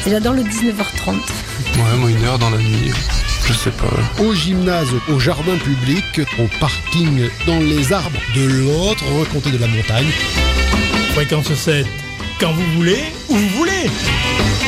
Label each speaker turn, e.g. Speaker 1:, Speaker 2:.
Speaker 1: J'adore le 19h30.
Speaker 2: Ouais, moi 1 heure dans la nuit. Je sais pas.
Speaker 3: Au gymnase, au jardin public, au parking, dans les arbres de l'autre côté de la montagne.
Speaker 4: Fréquence 7, quand vous voulez, où vous voulez.